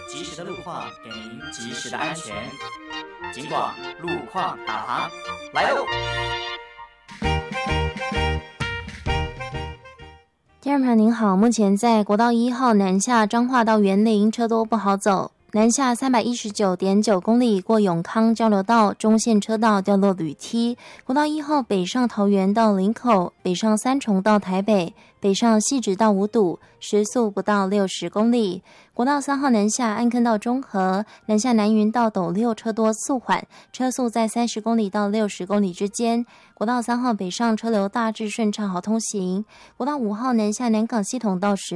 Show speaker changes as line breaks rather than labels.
及时的路况，给您及时的安全。警广路况导航来喽！
听众朋友您好，目前在国道1号南下彰化到员林车多不好走，南下319.9公里过永康交流道中线车道掉落铝梯，国道1号北上桃园到林口，北上三重到台北，北上汐止到五堵，时速不到60公里。国道3号南下安坑到中和，南下南云到斗六车多速缓，车速在30公里到60公里之间。国道3号北上车流大致顺畅好通行。国道5号南下南港系统到